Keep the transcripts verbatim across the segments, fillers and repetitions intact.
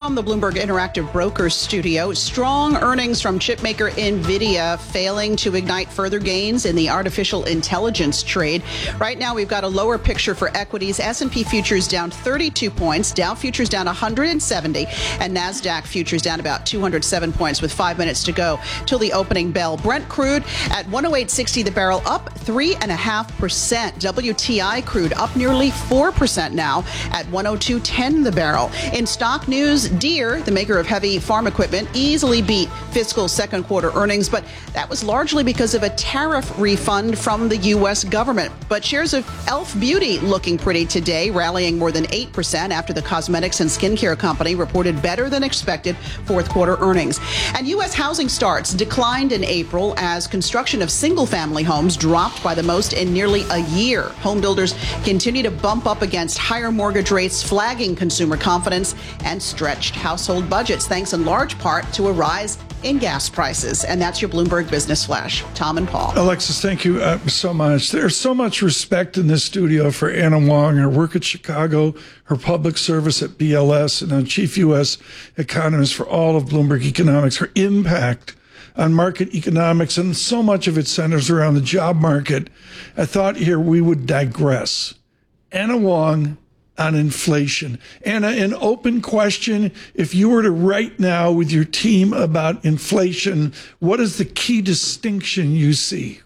From the Bloomberg Interactive Brokers studio, strong earnings from chipmaker NVIDIA failing to ignite further gains in the artificial intelligence trade. Right now, we've got a lower picture for equities. S and P futures down thirty-two points, Dow futures down one hundred seventy, and NASDAQ futures down about two hundred seven points with five minutes to go till the opening bell. Brent crude at one oh eight sixty the barrel, up three point five percent. W T I crude up nearly four percent now at one oh two ten the barrel. In stock news, Deere, the maker of heavy farm equipment, easily beat fiscal second quarter earnings, but that was largely because of a tariff refund from the U S government. But shares of e l f Beauty looking pretty today, rallying more than eight percent after the cosmetics and skincare company reported better than expected fourth quarter earnings. And U S housing starts declined in April as construction of single-family homes dropped by the most in nearly a year. Home builders continue to bump up against higher mortgage rates, flagging consumer confidence and stretched household budgets, thanks in large part to a rise in gas prices. And that's your Bloomberg Business Flash. Tom and Paul. Alexis, thank you uh, so much. There's so much respect in this studio for Anna Wong, her work at Chicago, her public service at B L S, and a chief U S economist for all of Bloomberg Economics, her impact on market economics, and so much of it centers around the job market. I thought here we would digress. Anna Wong on inflation. Anna, an open question. If you were to write now with your team about inflation, what is the key distinction you see?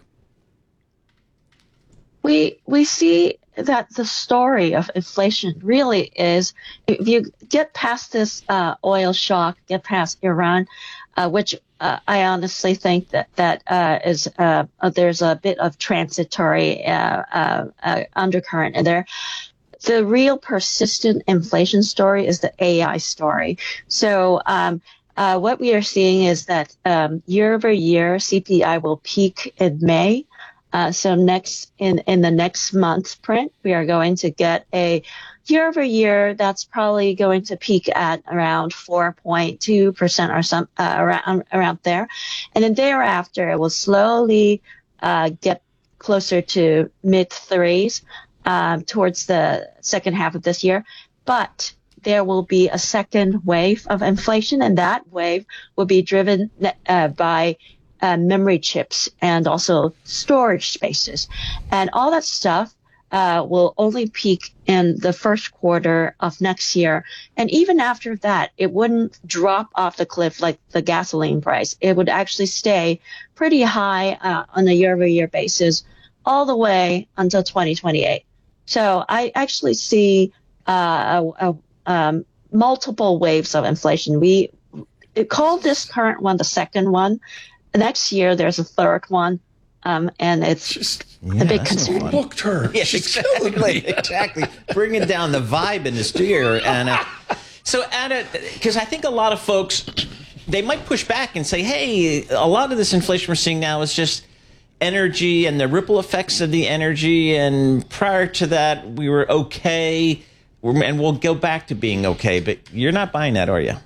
We we see that the story of inflation really is, if you get past this uh, oil shock, get past Iran, uh, which uh, I honestly think that that uh, is uh, there's a bit of transitory uh, uh, uh, undercurrent in there. The real persistent inflation story is the A I story. So um, uh, what we are seeing is that um, year over year, C P I will peak in May. Uh, so next in, in the next month's print, we are going to get a year over year that's probably going to peak at around four point two percent or some uh, around around there, and then thereafter it will slowly uh, get closer to mid threes. Um, towards the second half of this year, but there will be a second wave of inflation, and that wave will be driven uh, by uh, memory chips and also storage spaces. And all that stuff uh, will only peak in the first quarter of next year. And even after that, it wouldn't drop off the cliff like the gasoline price. It would actually stay pretty high uh, on a year-over-year basis all the way until twenty twenty-eight. So I actually see uh, a, a, um, multiple waves of inflation. We call this current one the second one. Next year, there's a third one, um, and it's just yeah, a big concern. Booked her. Yes, exactly, exactly. Bringing down the vibe in the studio, Anna. So, Anna, because I think a lot of folks, they might push back and say, hey, a lot of this inflation we're seeing now is just energy and the ripple effects of the energy, and prior to that we were okay, and we'll go back to being okay. But you're not buying that, are you?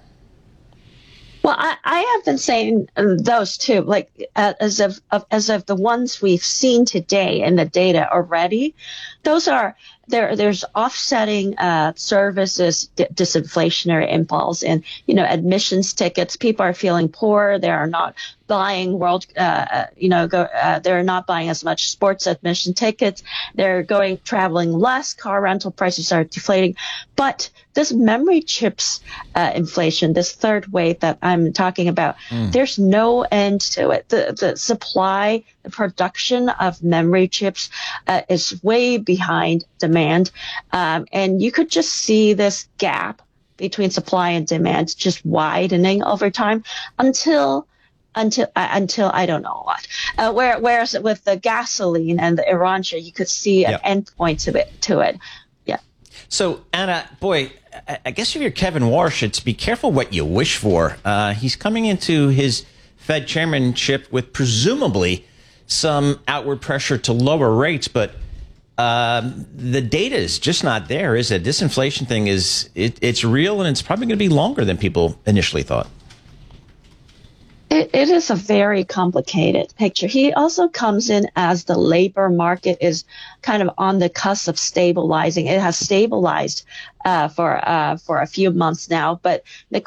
Well, I, I have been saying those too, like uh, as of, of as of the ones we've seen today in the data already. Those are there. There's offsetting uh, services d- disinflationary impulse, and you know admissions tickets. People are feeling poor. They are not buying world. Uh, you know, go. Uh, they're not buying as much sports admission tickets. They're going traveling less. Car rental prices are deflating, but this memory chips uh, inflation, this third wave that I'm talking about, mm. there's no end to it. The the supply, the production of memory chips uh, is way behind demand, um, and you could just see this gap between supply and demand just widening over time until. Until uh, until I don't know what. Uh, where, whereas with the gasoline and the Iran share, you could see an yep. end point to it. To it, yeah. So Anna, boy, I guess if you're Kevin Warsh, it's be careful what you wish for. Uh, he's coming into his Fed chairmanship with presumably some outward pressure to lower rates, but um, the data is just not there, is it? This inflation thing is it, it's real, and it's probably going to be longer than people initially thought. It, it is a very complicated picture. He also comes in as the labor market is kind of on the cusp of stabilizing. It has stabilized uh, for uh, for a few months now, but the